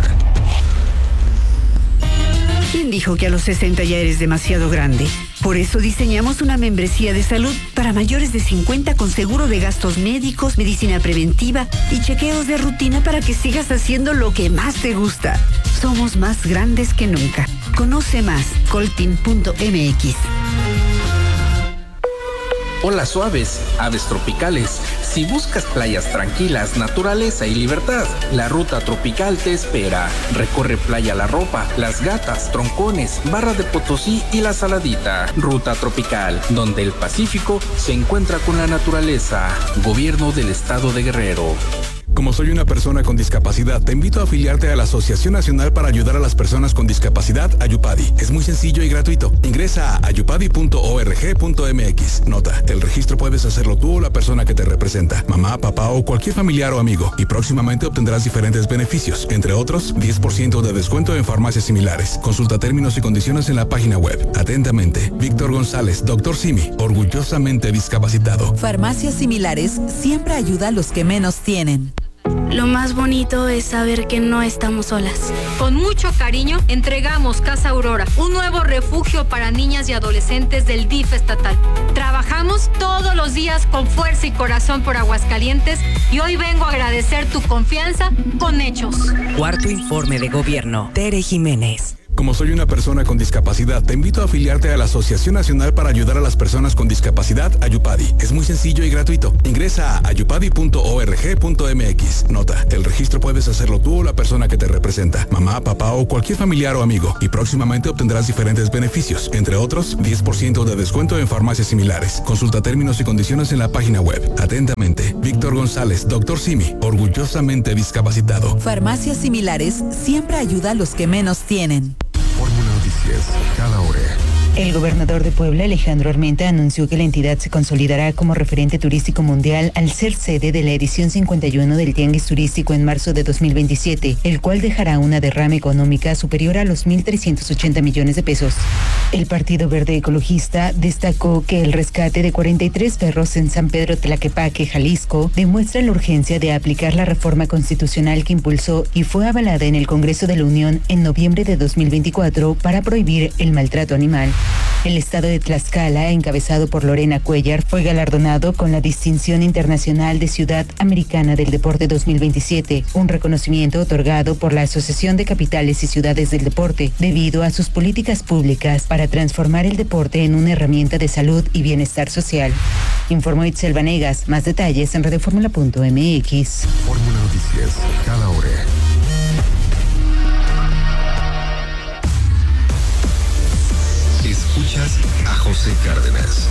¿Quién dijo que a los 60 ya eres demasiado grande? Por eso diseñamos una membresía de salud para mayores de 50 con seguro de gastos médicos, medicina preventiva y chequeos de rutina para que sigas haciendo lo que más te gusta. Somos más grandes que nunca. Conoce más, coltin.mx. Olas suaves, aves tropicales. Si buscas playas tranquilas, naturaleza y libertad, la Ruta Tropical te espera. Recorre Playa La Ropa, Las Gatas, Troncones, Barra de Potosí y La Saladita. Ruta Tropical, donde el Pacífico se encuentra con la naturaleza. Gobierno del Estado de Guerrero. Como soy una persona con discapacidad, te invito a afiliarte a la Asociación Nacional para Ayudar a las Personas con Discapacidad, Ayupadi. Es muy sencillo y gratuito. Ingresa a ayupadi.org.mx. Nota, el registro puedes hacerlo tú o la persona que te representa, mamá, papá o cualquier familiar o amigo, y próximamente obtendrás diferentes beneficios, entre otros, 10% de descuento en farmacias similares. Consulta términos y condiciones en la página web. Atentamente, Víctor González, Dr. Simi, orgullosamente discapacitado. Farmacias similares siempre ayuda a los que menos tienen. Lo más bonito es saber que no estamos solas. Con mucho cariño entregamos Casa Aurora, un nuevo refugio para niñas y adolescentes del DIF estatal. Trabajamos todos los días con fuerza y corazón por Aguascalientes y hoy vengo a agradecer tu confianza con hechos. Cuarto informe de gobierno. Tere Jiménez. Como soy una persona con discapacidad, te invito a afiliarte a la Asociación Nacional para Ayudar a las Personas con Discapacidad, Ayupadi. Es muy sencillo y gratuito. Ingresa a ayupadi.org.mx. Nota, el registro puedes hacerlo tú o la persona que te representa, mamá, papá o cualquier familiar o amigo. Y próximamente obtendrás diferentes beneficios, entre otros, 10% de descuento en farmacias similares. Consulta términos y condiciones en la página web. Atentamente, Víctor González, Dr. Simi, orgullosamente discapacitado. Farmacias similares siempre ayuda a los que menos tienen. Fórmula Noticias, cada hora. El gobernador de Puebla, Alejandro Armenta, anunció que la entidad se consolidará como referente turístico mundial al ser sede de la edición 51 del Tianguis Turístico en marzo de 2027, el cual dejará una derrama económica superior a los 1.380 millones de pesos. El Partido Verde Ecologista destacó que el rescate de 43 perros en San Pedro Tlaquepaque, Jalisco, demuestra la urgencia de aplicar la reforma constitucional que impulsó y fue avalada en el Congreso de la Unión en noviembre de 2024 para prohibir el maltrato animal. El estado de Tlaxcala, encabezado por Lorena Cuellar, fue galardonado con la Distinción Internacional de Ciudad Americana del Deporte 2027, un reconocimiento otorgado por la Asociación de Capitales y Ciudades del Deporte, debido a sus políticas públicas para transformar el deporte en una herramienta de salud y bienestar social. Informó Itzel Vanegas. Más detalles en radioformula.mx. Fórmula Noticias, cada hora. Escuchas a José Cárdenas.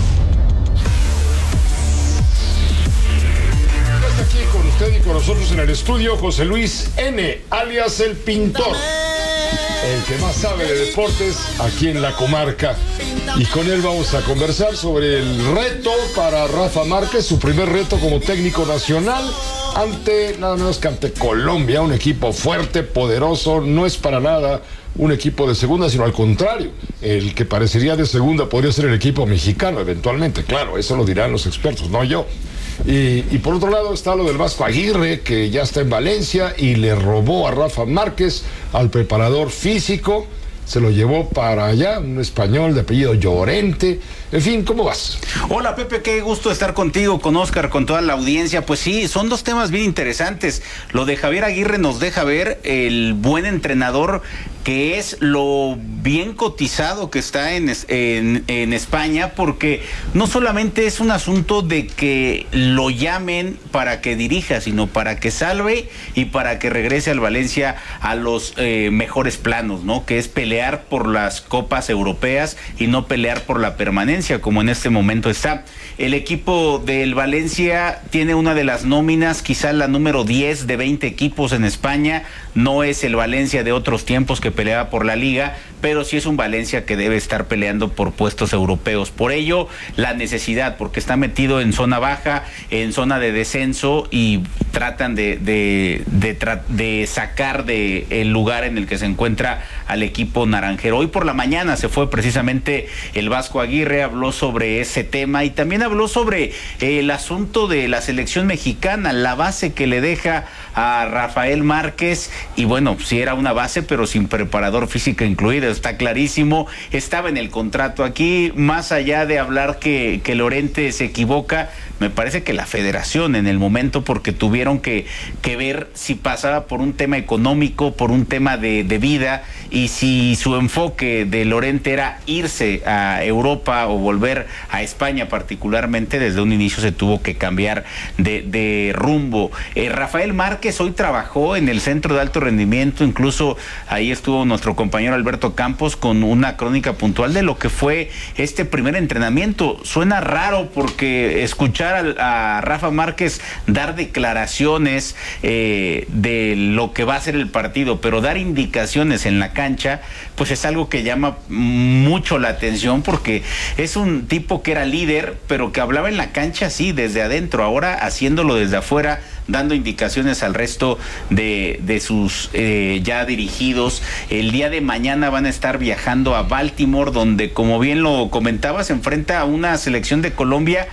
Está aquí con usted y con nosotros en el estudio José Luis N., alias El Pintor, el que más sabe de deportes aquí en la comarca. Y con él vamos a conversar sobre el reto para Rafa Márquez, su primer reto como técnico nacional ante nada menos que ante Colombia, un equipo fuerte, poderoso, no es para nada un equipo de segunda, sino al contrario, el que parecería de segunda podría ser el equipo mexicano eventualmente, claro, eso lo dirán los expertos, no yo. Y por otro lado está lo del Vasco Aguirre, que ya está en Valencia y le robó a Rafa Márquez, al preparador físico, se lo llevó para allá, un español de apellido Llorente. En fin, ¿cómo vas? Hola Pepe, qué gusto estar contigo, con Oscar, con toda la audiencia. Pues sí, son dos temas bien interesantes. Lo de Javier Aguirre nos deja ver el buen entrenador que es, lo bien cotizado que está en España, porque no solamente es un asunto de que lo llamen para que dirija, sino para que salve y para que regrese al Valencia a los mejores planos, ¿no? Que es pelear por las copas europeas y no pelear por la permanencia, como en este momento está. El equipo del Valencia tiene una de las nóminas, quizá la número 10 de 20 equipos en España. No es el Valencia de otros tiempos que peleaba por la liga, pero sí es un Valencia que debe estar peleando por puestos europeos. Por ello, la necesidad, porque está metido en zona baja, en zona de descenso, y tratan de sacar del lugar en el que se encuentra al equipo naranjero. Hoy por la mañana se fue precisamente el Vasco Aguirre, habló sobre ese tema y también habló sobre el asunto de la selección mexicana, la base que le deja a Rafael Márquez. Y bueno, sí era una base, pero sin preparador físico incluido, está clarísimo. Estaba en el contrato aquí, más allá de hablar que Llorente se equivoca, me parece que la federación en el momento, porque tuvieron que ver si pasaba por un tema económico, por un tema de vida, y si su enfoque de Llorente era irse a Europa o volver a España particularmente, desde un inicio se tuvo que cambiar de rumbo. Rafael Márquez hoy trabajó en el centro de alto rendimiento, incluso ahí estuvo nuestro compañero Alberto Campos con una crónica puntual de lo que fue este primer entrenamiento. Suena raro porque escuchar a Rafa Márquez dar declaraciones de lo que va a ser el partido, pero dar indicaciones en la cancha, pues es algo que llama mucho la atención, porque es un tipo que era líder, pero que hablaba en la cancha así, desde adentro, ahora haciéndolo desde afuera, dando indicaciones al resto de sus ya dirigidos. El día de mañana van a estar viajando a Baltimore, donde, como bien lo comentaba, se enfrenta a una selección de Colombia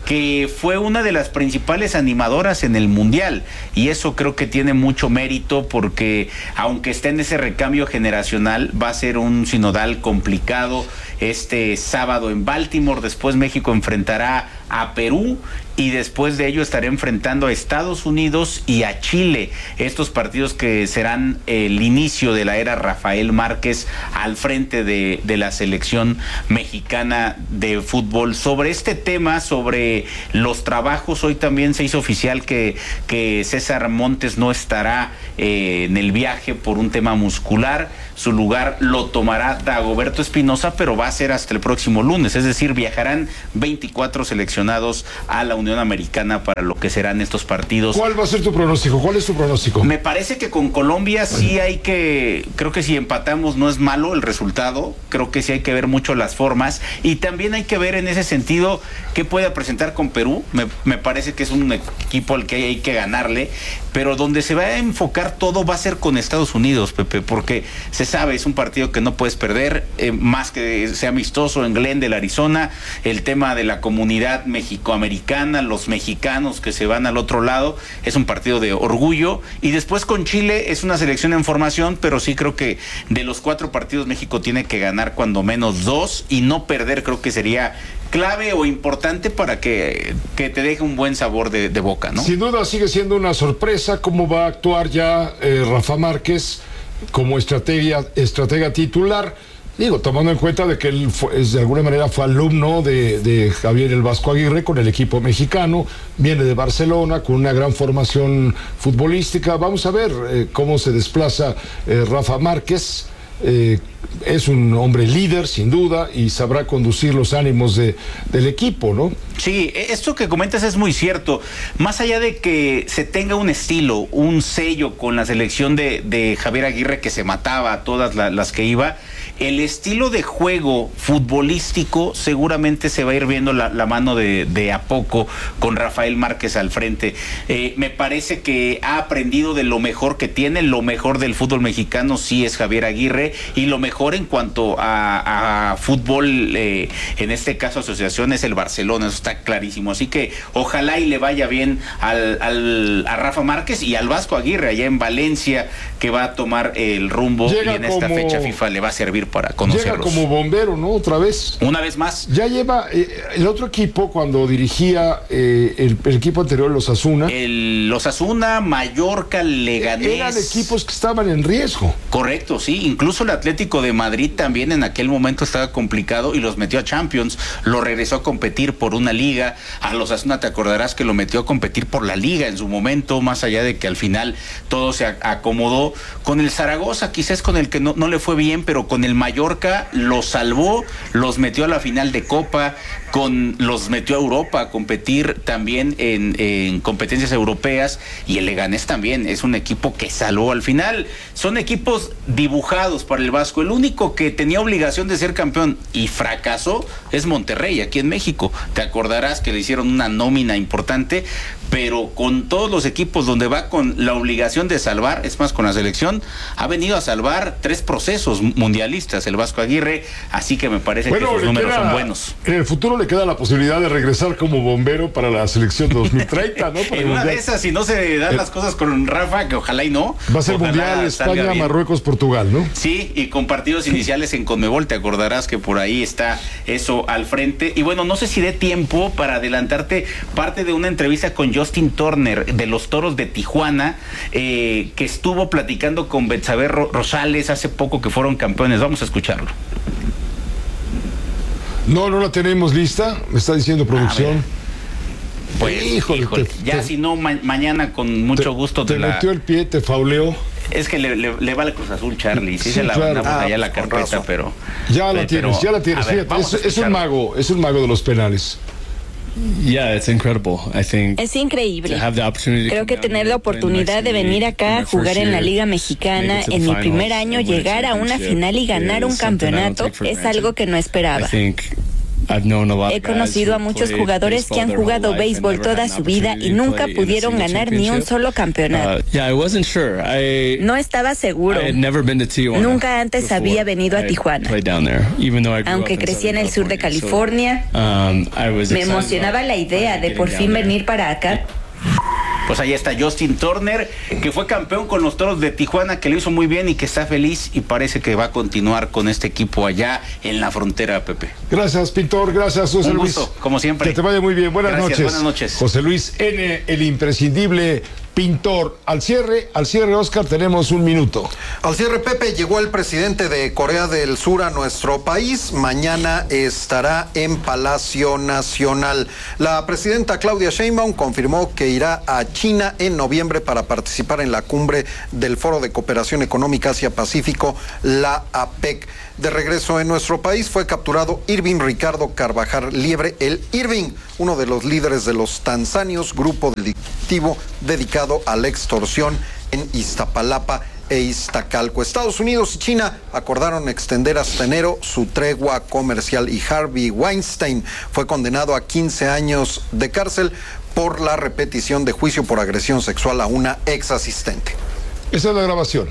que fue una de las principales animadoras en el Mundial, y eso creo que tiene mucho mérito, porque aunque esté en ese recambio generacional, va a ser un sinodal complicado este sábado en Baltimore. Después México enfrentará a Perú y después de ello estará enfrentando a Estados Unidos y a Chile, estos partidos que serán el inicio de la era Rafael Márquez al frente de la selección mexicana de fútbol. Sobre este tema, sobre los trabajos, hoy también se hizo oficial que César Montes no estará en el viaje por un tema muscular. Su lugar lo tomará Dagoberto Espinosa, pero va a ser hasta el próximo lunes, es decir, viajarán 24 seleccionados a la Unión Americana para lo que serán estos partidos. ¿Cuál va a ser tu pronóstico? ¿Cuál es tu pronóstico? Me parece que con Colombia sí hay que, creo que si empatamos no es malo el resultado, creo que sí hay que ver mucho las formas, y también hay que ver en ese sentido qué puede presentar con Perú. Me parece que es un equipo al que hay que ganarle, pero donde se va a enfocar todo va a ser con Estados Unidos, Pepe, porque se sabe, es un partido que no puedes perder, más que sea amistoso en Glendale, Arizona, el tema de la comunidad mexicoamericana, los mexicanos que se van al otro lado, es un partido de orgullo. Y después con Chile es una selección en formación, pero sí creo que de los 4 partidos México tiene que ganar cuando menos 2 y no perder. Creo que sería clave o importante para que te deje un buen sabor de boca, ¿no? Sin duda sigue siendo una sorpresa cómo va a actuar ya Rafa Márquez como estratega titular. Digo, tomando en cuenta de que él de alguna manera fue alumno de Javier el Vasco Aguirre con el equipo mexicano, viene de Barcelona con una gran formación futbolística. Vamos a ver cómo se desplaza Rafa Márquez. Es un hombre líder, sin duda, y sabrá conducir los ánimos del equipo, ¿no? Sí, esto que comentas es muy cierto. Más allá de que se tenga un estilo, un sello con la selección de Javier Aguirre, que se mataba a todas las que iba, el estilo de juego futbolístico seguramente se va a ir viendo la mano de a poco con Rafael Márquez al frente. Me parece que ha aprendido de lo mejor que tiene. Lo mejor del fútbol mexicano sí es Javier Aguirre, y lo mejor en cuanto a fútbol, en este caso asociación, es el Barcelona, eso está clarísimo. Así que ojalá y le vaya bien a Rafa Márquez y al Vasco Aguirre allá en Valencia, que va a tomar el rumbo. Llega, y en esta fecha FIFA le va a servir para conocerlos. Llega como bombero, ¿no? Otra vez. Una vez más. Ya lleva el otro equipo cuando dirigía el equipo anterior, los Osasuna. Los Osasuna, Mallorca, Leganés. Eran equipos que estaban en riesgo. Correcto, sí. Incluso el Atlético de Madrid también en aquel momento estaba complicado y los metió a Champions. Lo regresó a competir por una liga. A los Osasuna te acordarás que lo metió a competir por la liga en su momento, más allá de que al final todo se acomodó. Con el Zaragoza quizás con el que no le fue bien, pero con el Mallorca los salvó, los metió a la final de Copa, los metió a Europa a competir también en competencias europeas, y el Leganés también es un equipo que salvó al final. Son equipos dibujados para el Vasco. El único que tenía obligación de ser campeón y fracasó es Monterrey, aquí en México. Te acordarás que le hicieron una nómina importante, pero con todos los equipos donde va con la obligación de salvar, es más, con la selección, ha venido a salvar 3 procesos mundialistas el Vasco Aguirre, así que me parece que sus números son buenos. En el futuro le queda la posibilidad de regresar como bombero para la selección de 2030, ¿no? En una de esas, si no se dan las cosas con Rafa, que ojalá y no. Va a ser Mundial España, Marruecos, Portugal, ¿no? Sí, y con partidos iniciales en Conmebol, te acordarás que por ahí está eso al frente. Y bueno, no sé si dé tiempo para adelantarte parte de una entrevista con Justin Turner de los Toros de Tijuana, que estuvo platicando con Betsabe Rosales hace poco, que fueron campeones. Vamos a escucharlo. No la tenemos lista, me está diciendo producción. Pues, híjole, si no, mañana con mucho gusto te metió el pie, te fauleó. Es que le va la Cruz Azul, Charlie. Sí, se la mandamos allá la carpeta, pero... Ya la tienes. Fíjate, es un mago de los penales. Es increíble. Creo que tener la oportunidad de venir acá a jugar en la Liga Mexicana en mi primer año, llegar a una final y ganar un campeonato, es algo que no esperaba. He conocido a muchos jugadores que han jugado béisbol toda su vida y nunca pudieron ganar ni un solo campeonato. No estaba seguro. Nunca antes había venido a Tijuana. Aunque crecí en el sur de California, me emocionaba la idea de por fin venir para acá. Pues ahí está Justin Turner, que fue campeón con los Toros de Tijuana, que lo hizo muy bien y que está feliz y parece que va a continuar con este equipo allá en la frontera, Pepe. Gracias, Pintor. Gracias, José Luis. Un gusto, como siempre. Que te vaya muy bien. Buenas noches. Buenas noches. José Luis N., el imprescindible Pintor. Al cierre, Oscar, tenemos un minuto. Al cierre, Pepe, llegó el presidente de Corea del Sur a nuestro país. Mañana estará en Palacio Nacional. La presidenta Claudia Sheinbaum confirmó que irá a China en noviembre para participar en la cumbre del Foro de Cooperación Económica Asia-Pacífico, la APEC. De regreso en nuestro país fue capturado Irving Ricardo Carvajal Liebre, el Irving, uno de los líderes de los Tanzanios, grupo delictivo dedicado a la extorsión en Iztapalapa e Iztacalco. Estados Unidos y China acordaron extender hasta enero su tregua comercial y Harvey Weinstein fue condenado a 15 años de cárcel por la repetición de juicio por agresión sexual a una ex asistente. Esa es la grabación.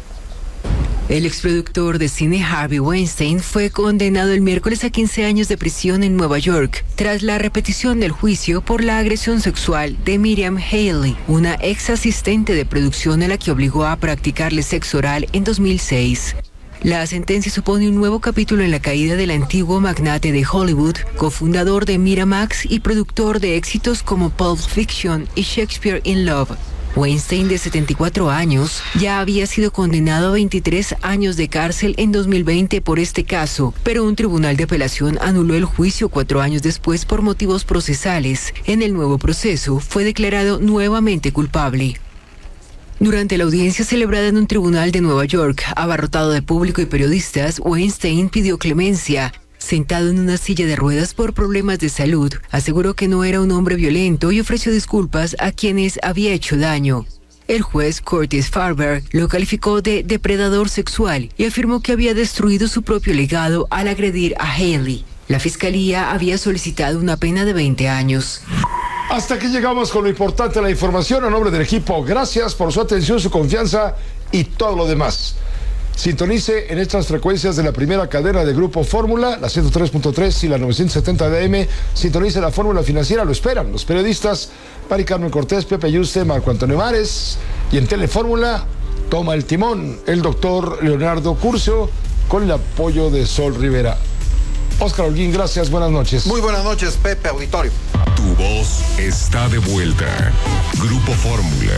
El exproductor de cine Harvey Weinstein fue condenado el miércoles a 15 años de prisión en Nueva York, tras la repetición del juicio por la agresión sexual de Miriam Haley, una ex asistente de producción a la que obligó a practicarle sexo oral en 2006. La sentencia supone un nuevo capítulo en la caída del antiguo magnate de Hollywood, cofundador de Miramax y productor de éxitos como Pulp Fiction y Shakespeare in Love. Weinstein, de 74 años, ya había sido condenado a 23 años de cárcel en 2020 por este caso, pero un tribunal de apelación anuló el juicio 4 años después por motivos procesales. En el nuevo proceso, fue declarado nuevamente culpable. Durante la audiencia celebrada en un tribunal de Nueva York, abarrotado de público y periodistas, Weinstein pidió clemencia. Sentado en una silla de ruedas por problemas de salud, aseguró que no era un hombre violento y ofreció disculpas a quienes había hecho daño. El juez Curtis Farber lo calificó de depredador sexual y afirmó que había destruido su propio legado al agredir a Haley. La fiscalía había solicitado una pena de 20 años. Hasta aquí llegamos con lo importante de la información. A nombre del equipo, gracias por su atención, su confianza y todo lo demás. Sintonice en estas frecuencias de la primera cadena de Grupo Fórmula, la 103.3 y la 970 de AM. Sintonice la Fórmula Financiera, lo esperan los periodistas Mari Carmen Cortés, Pepe Yuste, Marco Antonio Mares. Y en Telefórmula toma el timón el doctor Leonardo Curcio con el apoyo de Sol Rivera. Oscar Holguín, gracias, buenas noches. Muy buenas noches, Pepe, auditorio. Tu voz está de vuelta. Grupo Fórmula.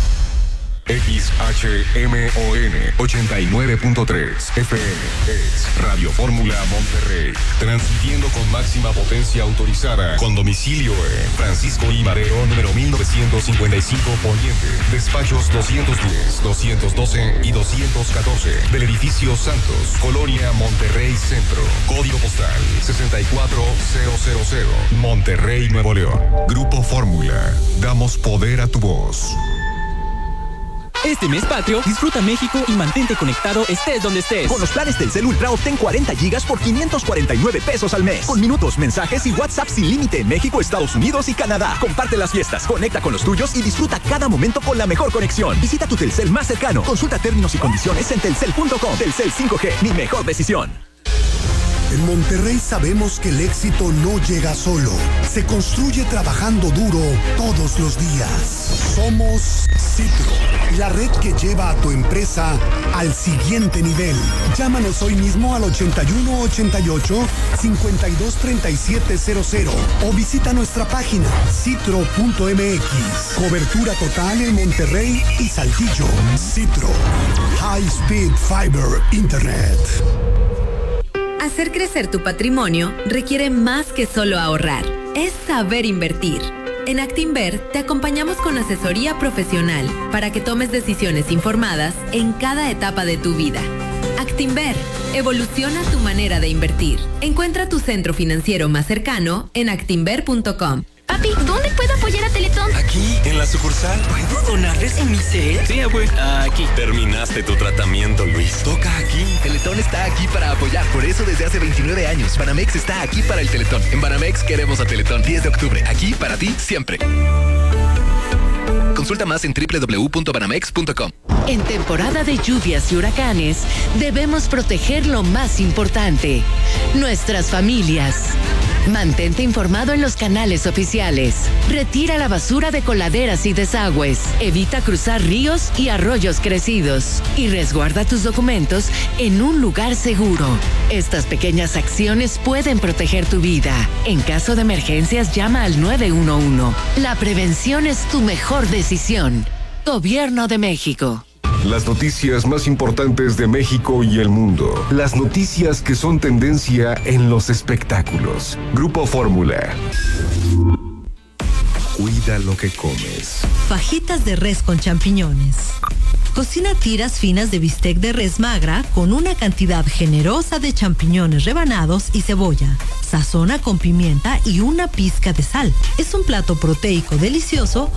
XHMON 89.3 FM es Radio Fórmula Monterrey, transmitiendo con máxima potencia autorizada, con domicilio en Francisco I. Madero, número 1955 Poniente, despachos 210, 212 y 214 del edificio Santos, Colonia Monterrey Centro, código postal 64000, Monterrey, Nuevo León. Grupo Fórmula, damos poder a tu voz. Este mes patrio, disfruta México y mantente conectado estés donde estés. Con los planes Telcel Ultra obtén 40 gigas por 549 pesos al mes. Con minutos, mensajes y WhatsApp sin límite en México, Estados Unidos y Canadá. Comparte las fiestas, conecta con los tuyos y disfruta cada momento con la mejor conexión. Visita tu Telcel más cercano. Consulta términos y condiciones en telcel.com. Telcel 5G, mi mejor decisión. En Monterrey sabemos que el éxito no llega solo, se construye trabajando duro todos los días. Somos Citro, la red que lleva a tu empresa al siguiente nivel. Llámanos hoy mismo al 8188-523700 o visita nuestra página citro.mx. Cobertura total en Monterrey y Saltillo. Citro, High Speed Fiber Internet. Hacer crecer tu patrimonio requiere más que solo ahorrar, es saber invertir. En Actinver te acompañamos con asesoría profesional para que tomes decisiones informadas en cada etapa de tu vida. Actinver, evoluciona tu manera de invertir. Encuentra tu centro financiero más cercano en actinver.com. Papi, ¿dónde puedo apoyar a Teletón? Aquí, en la sucursal. ¿Puedo donarles en mi cel? Sí, güey. Aquí. Terminaste tu tratamiento, Luis. Toca aquí. Teletón está aquí para apoyar. Por eso desde hace 29 años, Banamex está aquí para el Teletón. En Banamex queremos a Teletón. 10 de octubre. Aquí para ti siempre. Consulta más en www.banamex.com. En temporada de lluvias y huracanes, debemos proteger lo más importante, nuestras familias. Mantente informado en los canales oficiales. Retira la basura de coladeras y desagües. Evita cruzar ríos y arroyos crecidos. Y resguarda tus documentos en un lugar seguro. Estas pequeñas acciones pueden proteger tu vida. En caso de emergencias, llama al 911. La prevención es tu mejor decisión. Gobierno de México. Las noticias más importantes de México y el mundo. Las noticias que son tendencia en los espectáculos. Grupo Fórmula. Cuida lo que comes. Fajitas de res con champiñones. Cocina tiras finas de bistec de res magra con una cantidad generosa de champiñones rebanados y cebolla. Sazona con pimienta y una pizca de sal. Es un plato proteico delicioso